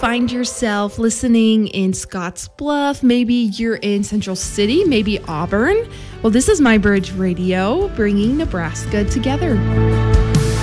find yourself listening in Scottsbluff, maybe you're in Central City, maybe Auburn, well, this is My Bridge Radio, bringing Nebraska together.